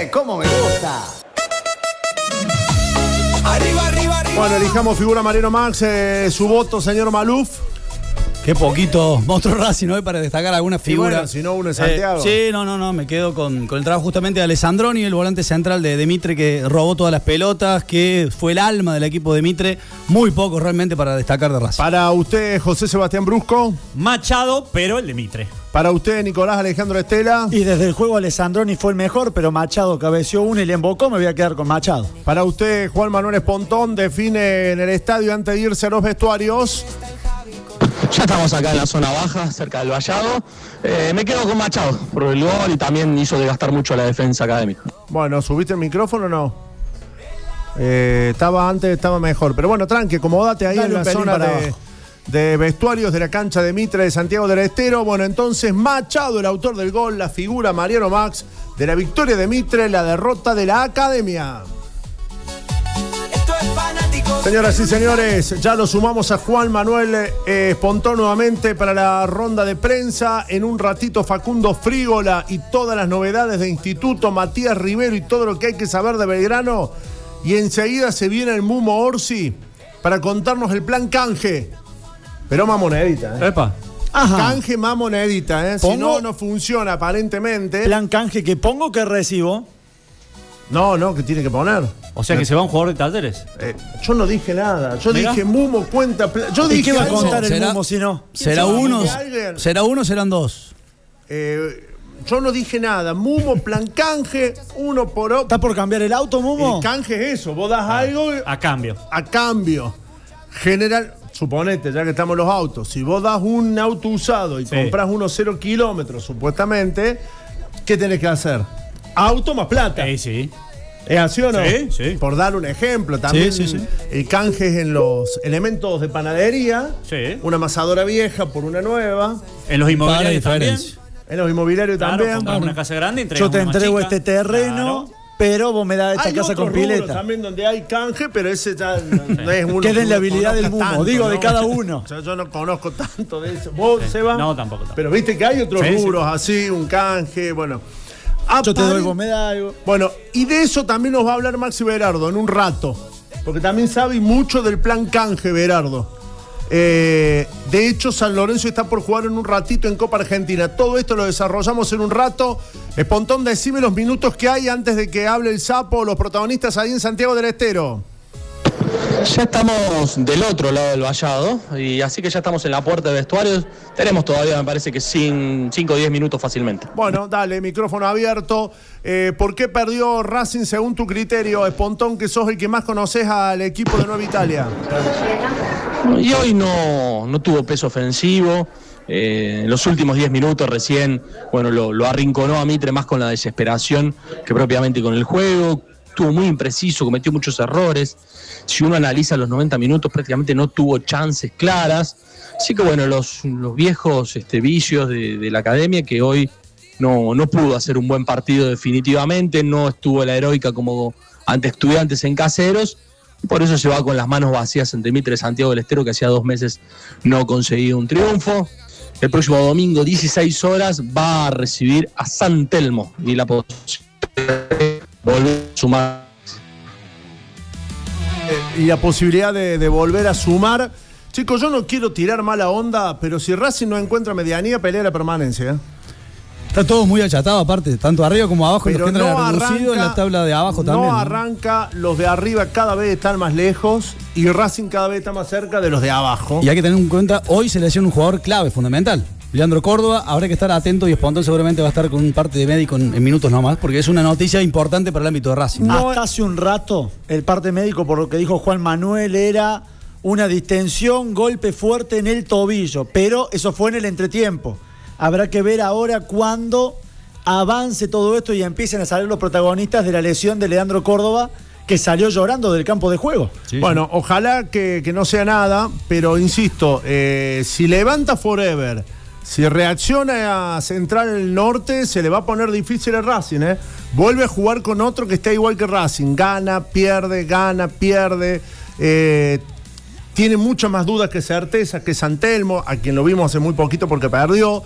cómo me gusta. Arriba, arriba, arriba. Bueno, elijamos figura Mariano Max, su voto, señor Maluf. Qué poquito monstruo Racing hoy para destacar alguna figura. Bueno, si no uno en Santiago. Sí, no, me quedo con el trabajo justamente de Alessandroni, el volante central de Mitre, que robó todas las pelotas, que fue el alma del equipo de Mitre. Muy poco realmente para destacar de Racing. Para usted, José Sebastián Brusco. Machado, pero el de Mitre. Para usted, Nicolás Alejandro Estela. Y desde el juego Alessandroni fue el mejor, pero Machado cabeció uno y le embocó, me voy a quedar con Machado. Para usted, Juan Manuel Espontón, define en el estadio antes de irse a los vestuarios. Ya estamos acá en la zona baja, cerca del vallado. Me quedo con Machado por el gol y también hizo desgastar mucho la defensa académica. Bueno, ¿subiste el micrófono o no? Estaba mejor. Pero bueno, tranqui, acomódate ahí. Dale en la zona de vestuarios de la cancha de Mitre de Santiago del Estero. Bueno, entonces Machado, el autor del gol, la figura Mariano Max, de la victoria de Mitre, la derrota de la Academia. Señoras y señores, ya lo sumamos a Juan Manuel Espontón nuevamente para la ronda de prensa. En un ratito Facundo Frígola y todas las novedades de Instituto, Matías Rivero y todo lo que hay que saber de Belgrano. Y enseguida se viene el Mumo Orsi para contarnos el plan canje. Pero más monedita, Epa. Ajá. Canje más monedita, Si no funciona aparentemente. Plan canje que pongo, que recibo. No, que tiene que poner. O sea que se va un jugador de Talleres. Yo no dije nada. Yo Mirá. dije Mumo cuenta. Yo ¿Y dije qué va a algo. contar el Mumo si no? ¿Será uno, serán dos? Yo no dije nada. Mumo, plan canje, uno por otro. ¿Está por cambiar el auto, Mumo? El canje es eso. Vos das algo A cambio. a cambio. General, suponete, ya que estamos en los autos, si vos das un auto usado y compras unos 0 kilómetros, supuestamente, ¿qué tenés que hacer? Auto más plata. Sí. ¿Es así o no? Sí. Por dar un ejemplo, también Sí. el canje es en los elementos de panadería. Sí. Una amasadora vieja por una nueva. En los inmobiliarios Para la también. diferencia. En los inmobiliarios Claro, también. compras una casa grande y entregas Yo te una más entrego chica. este terreno, pero vos me das esta Hay casa otros con rubros pileta. también donde hay canje, pero ese ya no es uno. Queda en la que uno habilidad del conozca Mumo, digo, de cada uno. O sea, yo no conozco tanto de eso. ¿Vos, Seba? No, tampoco. Pero viste que hay otros Sí, rubros así, un canje, bueno. Yo te doy, vos me das algo. Bueno, y de eso también nos va a hablar Maxi Berardo en un rato. Porque también sabe mucho del plan canje, Berardo. De hecho, San Lorenzo está por jugar en un ratito en Copa Argentina. Todo esto lo desarrollamos en un rato. Espontón, decime los minutos que hay antes de que hable el Sapo, los protagonistas ahí en Santiago del Estero. Ya estamos del otro lado del vallado y así que ya estamos en la puerta de vestuarios. Tenemos todavía, me parece que 5 o 10 minutos fácilmente. Bueno, dale, micrófono abierto. ¿Por qué perdió Racing según tu criterio, Espontón, que sos el que más conoces al equipo de Nueva Italia? Y hoy no tuvo peso ofensivo. En los últimos 10 minutos recién, lo arrinconó a Mitre más con la desesperación que propiamente con el juego. Estuvo muy impreciso, cometió muchos errores. Si uno analiza los 90 minutos, prácticamente no tuvo chances claras. Así que los viejos vicios de la academia, que hoy no pudo hacer un buen partido definitivamente, no estuvo la heroica como ante Estudiantes en Caseros. Por eso se va con las manos vacías ante Mitre Santiago del Estero, que hacía 2 meses no conseguía un triunfo. El próximo domingo, 16 horas, va a recibir a San Telmo y la posibilidad de volver a sumar. Y la posibilidad de volver a sumar. Chicos, yo no quiero tirar mala onda, pero si Racing no encuentra medianía, pelea la permanencia. Está todo muy achatado, aparte, tanto arriba como abajo. Pero los que entran reducido en la tabla de abajo también. No arranca, los de arriba cada vez están más lejos y Racing cada vez está más cerca de los de abajo. Y hay que tener en cuenta, hoy se lesiona un jugador clave, fundamental. Leandro Córdoba, habrá que estar atento y Espontón seguramente va a estar con un parte de médico en minutos nomás, porque es una noticia importante para el ámbito de Racing. Hasta hace un rato, el parte médico, por lo que dijo Juan Manuel, era una distensión, golpe fuerte en el tobillo, pero eso fue en el entretiempo. Habrá que ver ahora cuándo avance todo esto y empiecen a salir los protagonistas de la lesión de Leandro Córdoba, que salió llorando del campo de juego. Sí, bueno, ojalá que no sea nada, pero insisto, si levanta Forever, si reacciona a Central el Norte, se le va a poner difícil a Racing, Vuelve a jugar con otro que está igual que Racing. Gana, pierde. Tiene muchas más dudas que certezas, que San Telmo, a quien lo vimos hace muy poquito porque perdió.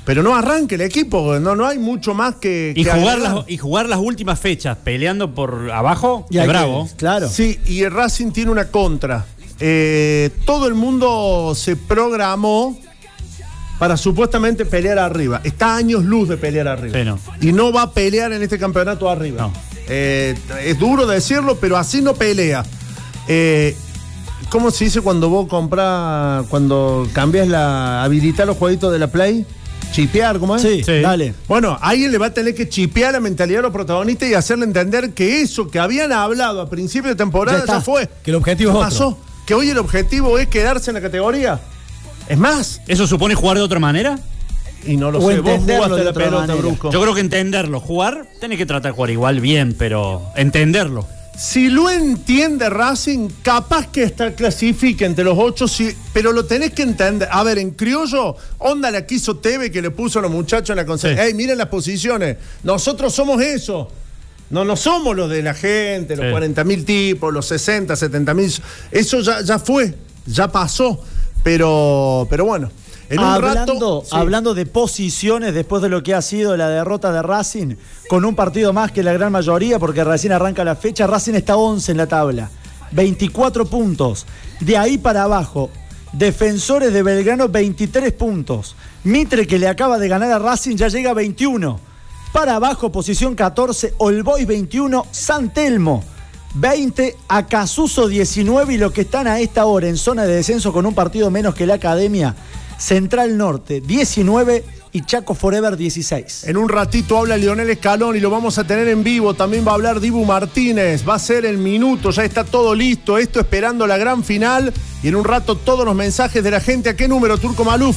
pero no arranque el equipo, no hay mucho más que agregar. Jugar las últimas fechas peleando por abajo, Y es hay bravo. Claro. Sí, y el Racing tiene una contra. Todo el mundo se programó para supuestamente pelear arriba. Está a años luz de pelear arriba. Sí, no. Y no va a pelear en este campeonato arriba. No. Es duro decirlo, pero así no pelea. ¿Cómo se dice cuando vos comprás, cuando cambias habilitar los jueguitos de la Play? Chipear, ¿cómo es? Sí, Sí. dale. Bueno, alguien le va a tener que chipear la mentalidad a los protagonistas y hacerle entender que eso que habían hablado a principio de temporada Ya está. ya fue. Que el objetivo Ya es pasó. otro. Que hoy el objetivo es quedarse en la categoría. Es más, ¿Eso supone jugar de otra manera? y no lo O sé, vos entenderlo jugaste de la otra pelota, manera. Brusco. Yo creo que entenderlo. Jugar, tenés que tratar de jugar igual bien, pero entenderlo. Si lo entiende Racing, capaz que hasta clasifique entre los 8, pero lo tenés que entender. A ver, en criollo, onda la quiso Teve que le puso a los muchachos en la concentración. Sí. Ey, miren las posiciones. Nosotros somos eso. No somos los de la gente, los Sí. 40.000 tipos, los 60, 70.000. Eso ya fue, ya pasó. Pero bueno. En un rato, sí. Hablando de posiciones después de lo que ha sido la derrota de Racing, con un partido más que la gran mayoría, porque recién arranca la fecha, Racing está 11 en la tabla, 24 puntos. De ahí para abajo, Defensores de Belgrano 23 puntos. Mitre, que le acaba de ganar a Racing, ya llega a 21. Para abajo, posición 14, All Boys 21, San Telmo 20, Acasuso 19, y los que están a esta hora en zona de descenso con un partido menos que la Academia, Central Norte 19 y Chaco Forever 16. En un ratito habla Lionel Escalón y lo vamos a tener en vivo. También va a hablar Dibu Martínez. Va a ser el minuto, ya está todo listo. Esto esperando la gran final. Y en un rato todos los mensajes de la gente. ¿A qué número, Turco Maluf?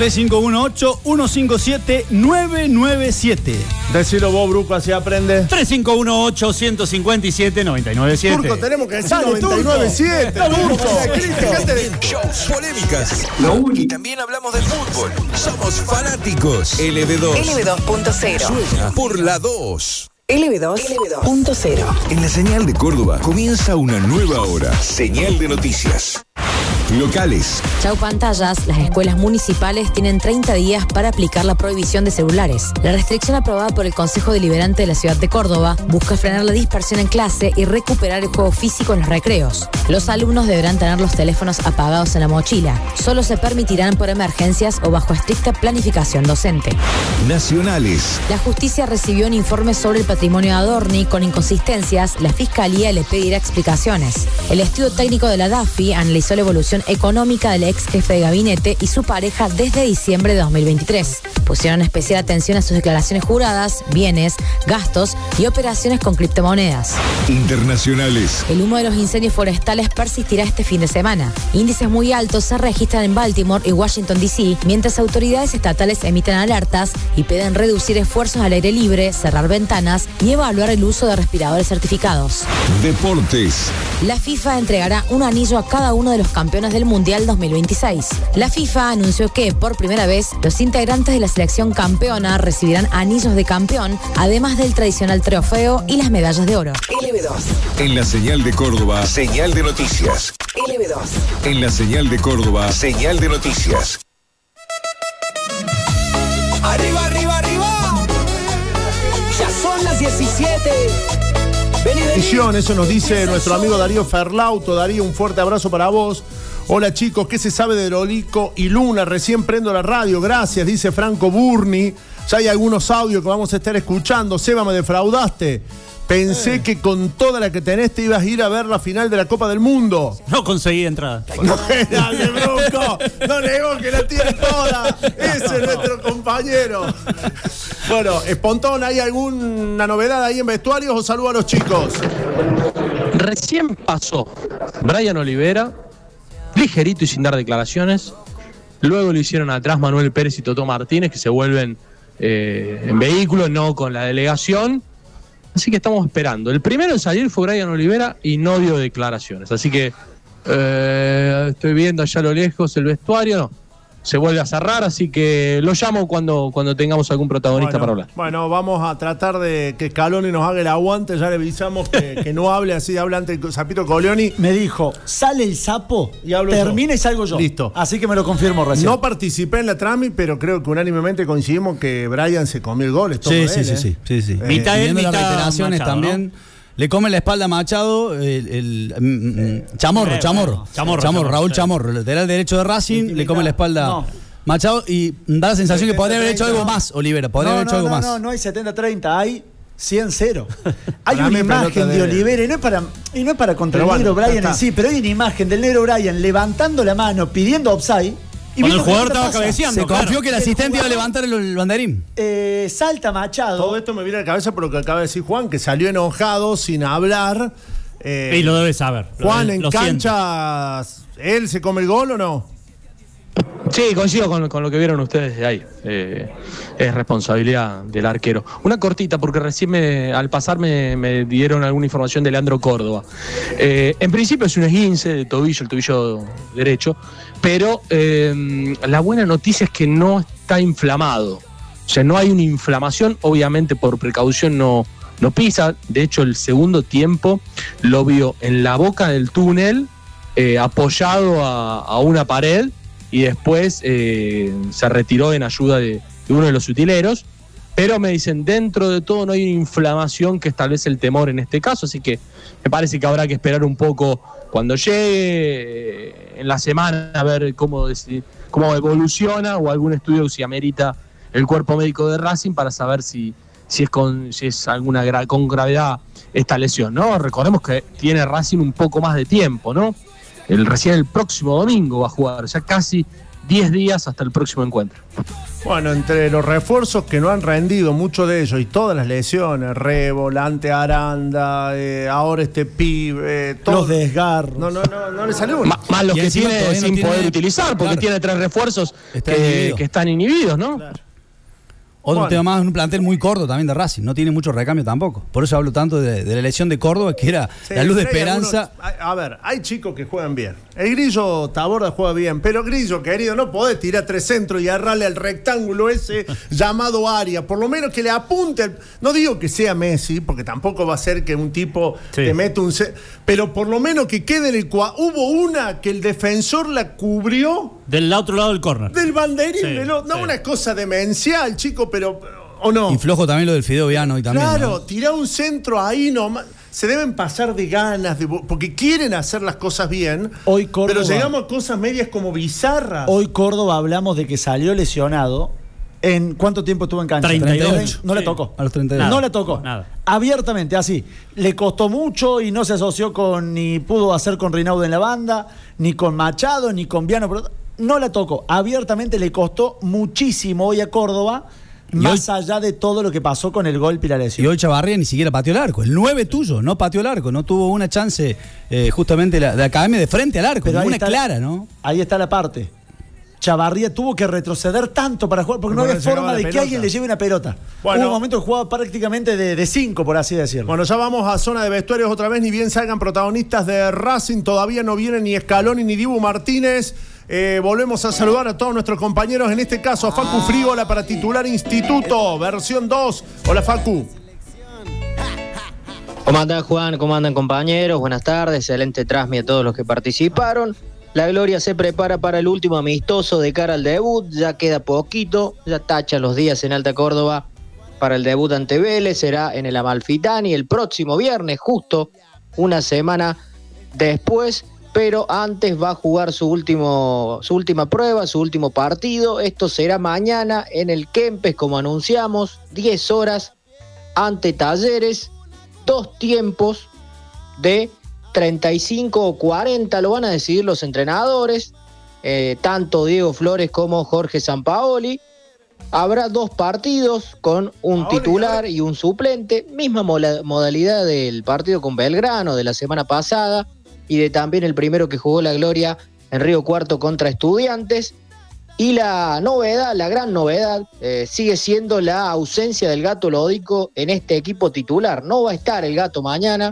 3518-157-997. Decilo vos, Bruco, así aprende. 351-857-997. Turco, tenemos que decir Dale, 99.7. Turco. Dejate de- Shows, polémicas. Y también hablamos de fútbol. Somos fanáticos. LB2. LB2.0. Suena por la 2. LB2.0. En la señal de Córdoba comienza una nueva hora. Señal de noticias. Locales. Chau pantallas, las escuelas municipales tienen 30 días para aplicar la prohibición de celulares. La restricción aprobada por el Consejo Deliberante de la Ciudad de Córdoba busca frenar la dispersión en clase y recuperar el juego físico en los recreos. Los alumnos deberán tener los teléfonos apagados en la mochila. Solo se permitirán por emergencias o bajo estricta planificación docente. Nacionales. La justicia recibió un informe sobre el patrimonio de Adorni con inconsistencias. La fiscalía le pedirá explicaciones. El estudio técnico de la DAFI analizó la evolución económica del ex jefe de gabinete y su pareja desde diciembre de 2023. Pusieron especial atención a sus declaraciones juradas, bienes, gastos y operaciones con criptomonedas. Internacionales. El humo de los incendios forestales persistirá este fin de semana. Índices muy altos se registran en Baltimore y Washington, D.C., mientras autoridades estatales emiten alertas y piden reducir esfuerzos al aire libre, cerrar ventanas y evaluar el uso de respiradores certificados. Deportes. La FIFA entregará un anillo a cada uno de los campeones del Mundial 2026. La FIFA anunció que, por primera vez, los integrantes de la selección campeona recibirán anillos de campeón, además del tradicional trofeo y las medallas de oro. LB2. En la señal de Córdoba, señal de noticias. LB2. En la señal de Córdoba, señal de noticias. Arriba, arriba, arriba. Ya son las 17. Vení, vení. Edición, eso nos dice nuestro amigo Darío Ferlauto. Darío, un fuerte abrazo para vos. Hola chicos, ¿qué se sabe de Lolico y Luna? Recién prendo la radio, gracias, dice Franco Burni. Ya hay algunos audios que vamos a estar escuchando. Seba, me defraudaste. Pensé que con toda la que tenés te ibas a ir a ver la final de la Copa del Mundo. No conseguí entrada. No, dale, Bruco. No negó que la tiene toda. Ese es nuestro compañero. Bueno, Espontón, ¿hay alguna novedad ahí en vestuarios o saludo a los chicos? Recién pasó Brian Olivera, ligerito y sin dar declaraciones. Luego lo hicieron atrás Manuel Pérez y Totó Martínez, que se vuelven en vehículo, no con la delegación. Así que estamos esperando. El primero en salir fue Brian Olivera y no dio declaraciones. Así que estoy viendo allá a lo lejos el vestuario. No. se vuelve a cerrar, así que lo llamo cuando tengamos algún protagonista para hablar. Bueno, vamos a tratar de que Scaloni nos haga el aguante, ya le avisamos que no hable así, habla ante Sapito Colioni. Me dijo, sale el sapo, Y hablo termina yo. y salgo yo. Listo. Así que me lo confirmo recién. No participé en la trami, pero creo que unánimemente coincidimos que Brian se comió el gol. Sí. Mitad él, Viendo las mitad reiteraciones Machado, también. Le come la espalda a Machado, Chamorro, Raúl sí. Chamorro, lateral derecho de Racing, le come la espalda No. Machado y da la sensación que podría haber hecho algo más, Olivera, podría haber hecho algo más. No hay 70-30, hay 100-0. Hay Para una mí, imagen pelota de de- Olivera, y no es para contra Pero el negro bueno, ya Brian en está. sí, pero hay una imagen del negro Brian levantando la mano, pidiendo offside. Y Cuando el viendo qué jugador pelota estaba pasa. cabeceando. Se confió claro. que el asistente iba a levantar el banderín. Salta Machado. Todo esto me viene a la cabeza por lo que acaba de decir Juan, que salió enojado, sin hablar. Y lo debe saber. Juan, en lo siente. cancha, ¿él se come el gol o no? Sí, coincido con lo que vieron ustedes de ahí. Es responsabilidad del arquero. Una cortita, porque recién al pasar me dieron alguna información de Leandro Córdoba. En principio es un esguince de tobillo, el tobillo derecho, pero la buena noticia es que no está inflamado. O sea, no hay una inflamación, obviamente por precaución no pisa. De hecho, el segundo tiempo lo vio en la boca del túnel, apoyado a una pared, y después se retiró en ayuda de uno de los utileros, pero me dicen, dentro de todo no hay una inflamación, que es tal vez el temor en este caso, así que me parece que habrá que esperar un poco cuando llegue en la semana a ver cómo evoluciona, o algún estudio si amerita el cuerpo médico de Racing para saber si es alguna con gravedad esta lesión, ¿no? Recordemos que tiene Racing un poco más de tiempo, ¿no? Recién el próximo domingo va a jugar, ya casi 10 días hasta el próximo encuentro. Bueno, entre los refuerzos que no han rendido, muchos de ellos, y todas las lesiones, Volante, Aranda, ahora este pibe, Los desgarros. No le salió uno. Más los Y que encima tiene todavía no sin tiene- poder utilizar, porque claro. tiene 3 refuerzos Está inhibido. que están inhibidos, ¿no? Claro. Otro Bueno. tema más, un plantel muy corto también de Racing, no tiene mucho recambio tampoco. Por eso hablo tanto de la elección de Córdoba, que era Sí, la luz de pero hay esperanza. algunos- a ver, hay chicos que juegan bien. El Grillo Taborda juega bien, pero Grillo, querido, no podés tirar 3 centros y agarrarle al rectángulo ese llamado área. Por lo menos que le apunte. No digo que sea Messi, porque tampoco va a ser que un tipo Sí. te mete pero por lo menos que quede en el Hubo una que el defensor la cubrió Del otro lado del córner. del banderín. Sí, No, sí. una cosa demencial, chico, pero. ¿O no? Y flojo también lo del Fideo Viano y también. Claro, ¿no? tirar un centro ahí nomás. Se deben pasar de ganas, porque quieren hacer las cosas bien. Hoy Córdoba- pero llegamos a cosas medias como bizarras. Hoy Córdoba hablamos de que salió lesionado. ¿En cuánto tiempo estuvo en cancha? 38. No le Sí. tocó. A los 32. No le tocó. Nada. Abiertamente, así. Le costó mucho y no se asoció ni pudo hacer con Rinaudo en la banda, ni con Machado, ni con Viano. Pero no la tocó. Abiertamente le costó muchísimo hoy a Córdoba, más allá de todo lo que pasó con el golpe y la Y lesión. hoy Chavarría ni siquiera pateó el arco. El 9 tuyo no pateó el arco. No tuvo una chance, justamente la Academia de frente al arco. Pero ahí Una está- clara, ¿no? Ahí está la parte. Chavarría tuvo que retroceder tanto para jugar porque no Porque había no llegaba forma la de que pelota. alguien le lleve una pelota. Bueno. Hubo un momento que jugaba prácticamente de 5, por así decirlo. Bueno, ya vamos a zona de vestuarios otra vez. Ni bien salgan protagonistas de Racing, todavía no vienen ni Scaloni ni Dibu Martínez. Volvemos a saludar a todos nuestros compañeros, en este caso a Facu Frígola para titular Instituto, versión 2. Hola, Facu. ¿Cómo andan, Juan? ¿Cómo andan, compañeros? Buenas tardes, excelente transmi a todos los que participaron. La Gloria se prepara para el último amistoso de cara al debut, ya queda poquito, ya tacha los días en Alta Córdoba para el debut ante Vélez, será en el Amalfitani el próximo viernes, justo una semana después, pero antes va a jugar su última prueba, su último partido. Esto será mañana en el Kempes, como anunciamos, 10 horas ante Talleres, 2 tiempos de 35 o 40, lo van a decidir los entrenadores, tanto Diego Flores como Jorge Sampaoli. Habrá 2 partidos con un titular y un suplente, misma modalidad del partido con Belgrano de la semana pasada y de también el primero que jugó la Gloria en Río Cuarto contra Estudiantes. Y la novedad, la gran novedad, sigue siendo la ausencia del Gato Lodico en este equipo titular. No va a estar el Gato mañana,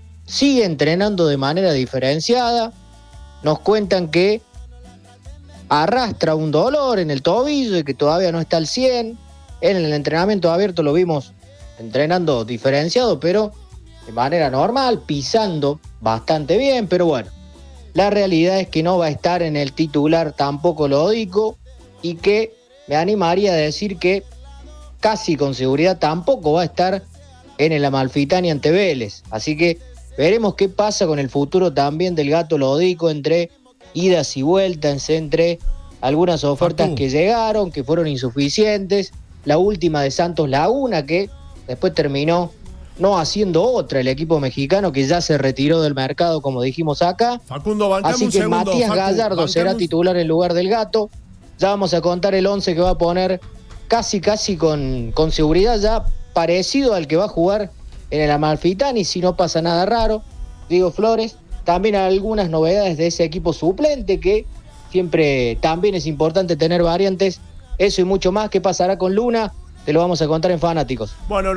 sigue entrenando de manera diferenciada. Nos cuentan que arrastra un dolor en el tobillo y que todavía no está al 100. En el entrenamiento abierto lo vimos entrenando diferenciado, pero de manera normal, pisando bastante bien, pero bueno, la realidad es que no va a estar en el titular tampoco Lodico, y que me animaría a decir que casi con seguridad tampoco va a estar en el Amalfitani ante Vélez. Así que veremos qué pasa con el futuro también del Gato Lodico, entre idas y vueltas, entre algunas ofertas que llegaron, que fueron insuficientes, la última de Santos Laguna, que después terminó no haciendo otra el equipo mexicano, que ya se retiró del mercado, como dijimos acá. Facundo, bancame así un que segundo, Matías Facu, Gallardo será titular en lugar del Gato. Ya vamos a contar el 11 que va a poner casi con seguridad, ya parecido al que va a jugar en el Amalfitani, si no pasa nada raro. Diego Flores, también algunas novedades de ese equipo suplente, que siempre también es importante tener variantes. Eso y mucho más. ¿Qué pasará con Luna? Te lo vamos a contar en Fanáticos. Bueno.